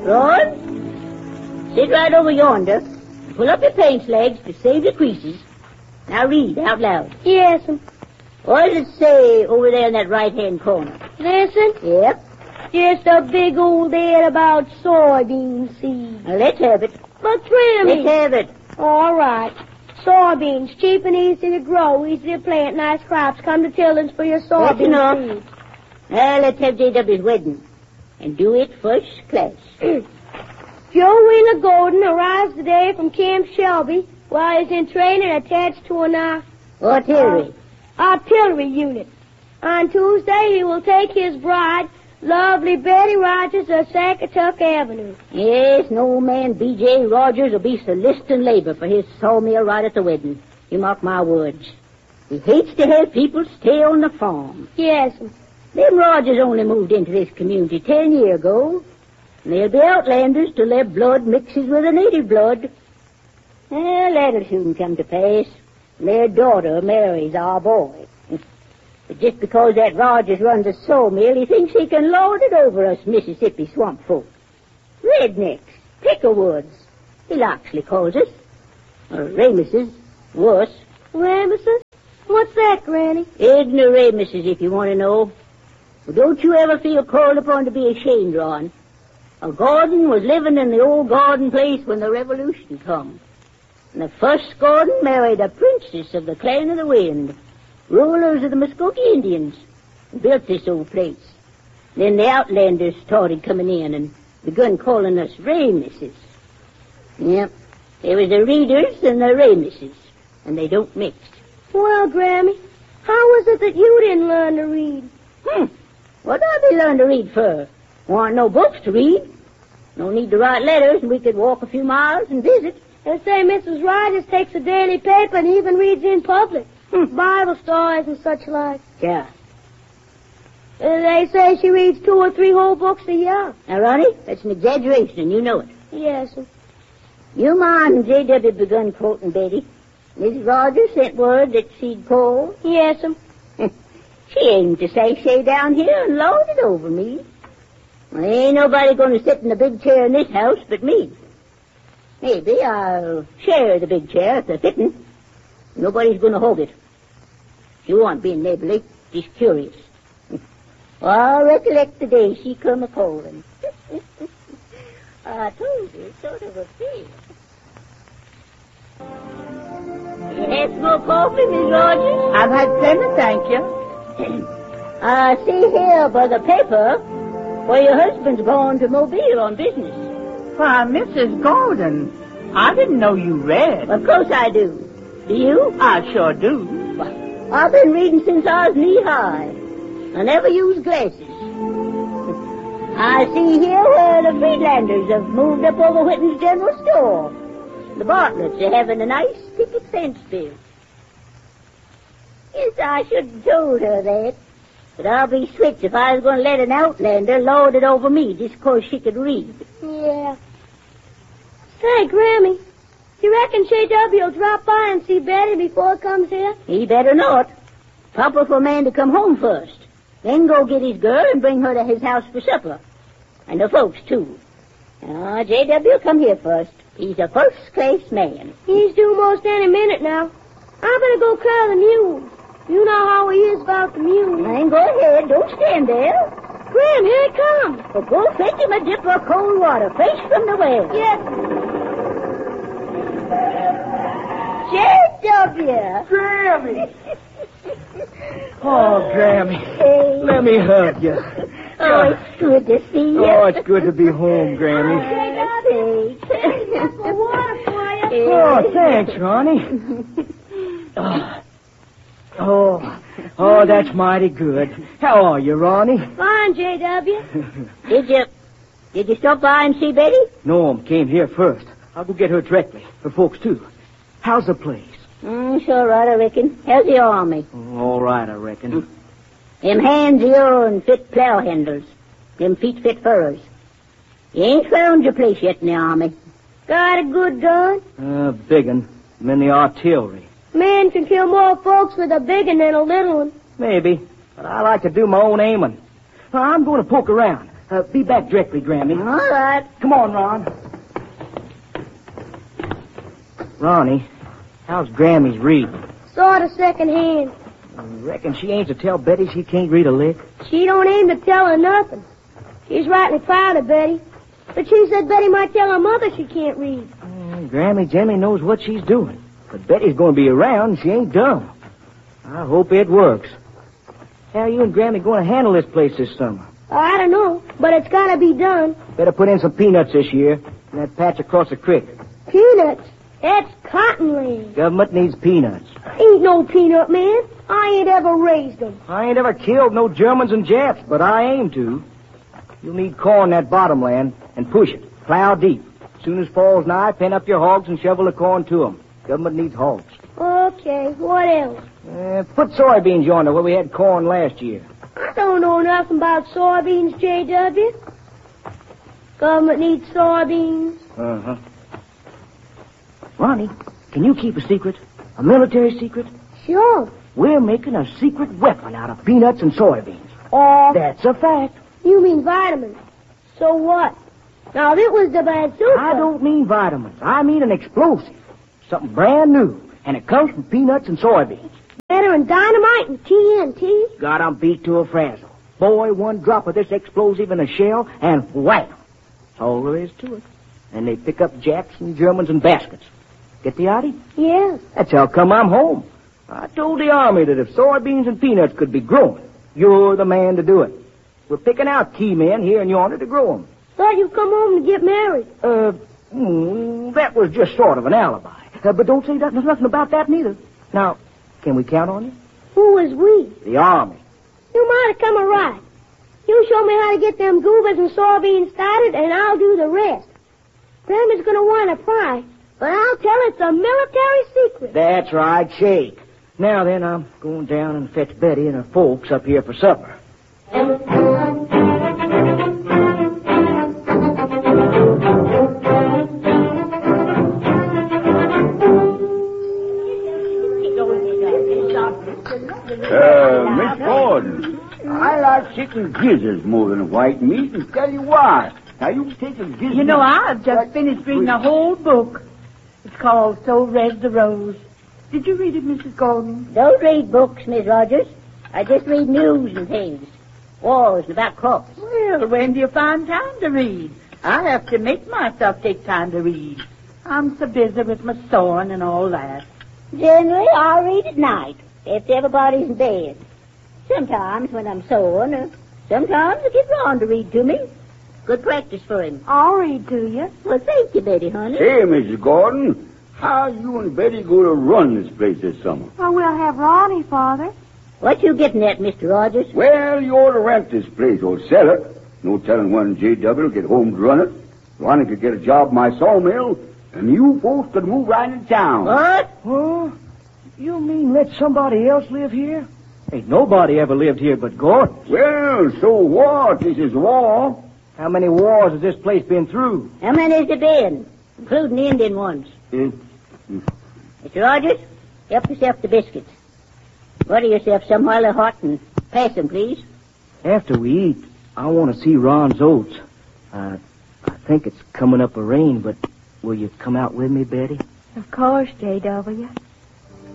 Ron, sit right over yonder. Pull up your pants legs to save your creases. Now read out loud. Yes'm. What does it say over there in that right-hand corner? Listen. Yep. Just a big old ad about soybean seeds. Now, let's have it. But Grammy. Let's have it. All right. Soybeans, cheap and easy to grow, easy to plant, nice crops. Come to Tilden's for your soybean seeds. Now, let's have J.W.'s wedding. And do it first class. Joe Wheeler Golden arrives today from Camp Shelby while he's in training attached to an artillery unit. On Tuesday, he will take his bride, lovely Betty Rogers, to Saugatuck Avenue. Yes, no man B.J. Rogers will be soliciting labor for his sawmill right at the wedding. You mark my words. He hates to have people stay on the farm. Yes. Them Rogers only moved into this community 10 years ago. And they'll be outlanders till their blood mixes with the native blood. Well, that'll soon come to pass. Their daughter marries our boy. But just because that Rogers runs a sawmill, he thinks he can lord it over us Mississippi swamp folk. Rednecks, pickerwoods, he Loxley calls us. Or Ramuses, worse. Ramuses? What's that, Granny? Ignoramuses, if you want to know. Well, don't you ever feel called upon to be ashamed, Ron. A Gordon was living in the old Gordon place when the Revolution come. And the first Gordon married a princess of the Clan of the Wind, rulers of the Muskogee Indians, and built this old place. Then the outlanders started coming in and begun calling us Ramuses. Yep, there was the Readers and the Ramuses, and they don't mix. Well, Grammy, how was it that you didn't learn to read? What did I learn to read for? Want no books to read. No need to write letters, and we could walk a few miles and visit. They say Mrs. Rogers takes a daily paper and even reads in public. Bible stories and such like. Yeah. They say she reads 2 or 3 whole books a year. Now, Ronnie, that's an exaggeration, and you know it. Yes. You mind J.W. begun quoting Betty? Mrs. Rogers sent word that she'd call. Yes. She aimed to say down here and lord it over me. Well, ain't nobody going to sit in the big chair in this house but me. Maybe I'll share the big chair if they're fitting. Nobody's going to hold it. You aren't being neighborly, just curious. Well, I recollect the day she come a-calling. I told you, it's sort of a thing. You have some more coffee, Miss Rogers? I've had plenty, thank you. I see here by the paper where your husband's gone to Mobile on business. Why, Mrs. Golden, I didn't know you read. Of course I do. Do you? I sure do. Well, I've been reading since I was knee-high. I never use glasses. I see here where the Friedlanders have moved up over Whitten's General Store. The Bartletts are having a nice picket fence built. Yes, I should have told her that. But I'll be switched if I was going to let an outlander lord it over me just 'cause she could read. Yeah. Say, Grammy, you reckon J.W. will drop by and see Betty before he comes here? He better not. Proper for a man to come home first. Then go get his girl and bring her to his house for supper. And the folks, too. Now, J.W. come here first. He's a first-class man. He's due most any minute now. I better go clear the mules. You know how he is about the mules. Then go ahead. Don't stand there. Grim, here he comes. Well, go fetch him a dip of cold water, fresh from the well. Yes. J.W. Grammy! Oh, Grammy. Hey. Let me hug you. Oh, it's good to see you. Oh, it's good to be home, Grammy. Thanks. For water for you. Oh, thanks, Ronnie. Oh, that's mighty good. How are you, Ronnie? Fine, J.W. Did you stop by and see Betty? Norm came here first. I'll go get her directly. Her folks, too. How's the place? Sure right, I reckon. How's the army? All right, I reckon. Them hands of yourn fit plow handles. Them feet fit furrows. You ain't found your place yet in the army. Got a good gun? Big un. I'm in the artillery. Man can kill more folks with a big one than a little one. Maybe, but I like to do my own aiming. I'm going to poke around. Be back directly, Grammy. All right. Come on, Ron. Ronnie, how's Grammy's reading? Sort of secondhand. You reckon she ain't to tell Betty she can't read a lick? She don't aim to tell her nothing. She's rightly proud of Betty. But she said Betty might tell her mother she can't read. Grammy Jimmy knows what she's doing. But Betty's going to be around and she ain't dumb. I hope it works. How are you and Grammy going to handle this place this summer? I don't know, but it's got to be done. Better put in some peanuts this year in that patch across the creek. Peanuts? That's cottonland. Government needs peanuts. Ain't no peanut man. I ain't ever raised them. I ain't ever killed no Germans and Japs, but I aim to. You'll need corn in that bottomland and push it. Plow deep. As soon as fall's nigh, pen up your hogs and shovel the corn to 'em. Government needs hogs. Okay, what else? Put soybeans yonder where we had corn last year. I don't know nothing about soybeans, J.W. Government needs soybeans. Uh-huh. Ronnie, can you keep a secret? A military secret? Sure. We're making a secret weapon out of peanuts and soybeans. That's a fact. You mean vitamins. So what? Now, if it was the bazooka... I don't mean vitamins. I mean an explosive. Something brand new. And it comes from peanuts and soybeans. Better than dynamite and TNT? Got 'em beat to a frazzle. Boy, one drop of this explosive in a shell, and wham! That's all there is to it. And they pick up Japs and Germans in baskets. Get the idea? Yeah. That's how come I'm home. I told the Army that if soybeans and peanuts could be grown, you're the man to do it. We're picking out key men here and yonder to grow 'em. Thought you'd come home to get married. That was just sort of an alibi. But don't say nothing about that neither. Now, can we count on you? Who is we? The Army. You might have come a right. You show me how to get them goobers and soybeans started, and I'll do the rest. Grandma's going to want to pry, but I'll tell it's a military secret. That's right, shake. Now then, I'm going down and fetch Betty and her folks up here for supper. Miss Gordon, I like chicken gizzards more than white meat, and tell you why. Now, you take a gizzard... You know, I've just finished reading a whole book. It's called So Red the Rose. Did you read it, Mrs. Gordon? Don't read books, Miss Rogers. I just read news and things. Wars and about crops. Well, when do you find time to read? I have to make myself take time to read. I'm so busy with my sewing and all that. Generally, I read at night, after everybody's in bed. Sometimes when I'm sewing, or sometimes I get Ron to read to me. Good practice for him. I'll read to you. Well, thank you, Betty, honey. Hey, Mrs. Gordon, how you and Betty going to run this place this summer? Oh, we'll have Ronnie, Father. What you getting at, Mr. Rogers? Well, you ought to rent this place or sell it. No telling when J.W. will get home to run it. Ronnie could get a job in my sawmill, and you folks could move right in town. What? Huh? You mean let somebody else live here? Ain't nobody ever lived here but Gordon. Well, so what? This is war. How many wars has this place been through? How many has there been, including the Indian ones? Mr. Rogers, help yourself to biscuits. Butter yourself some while they're hot and pass them, please. After we eat, I want to see Ron's oats. I think it's coming up a rain, but will you come out with me, Betty? Of course, J.W.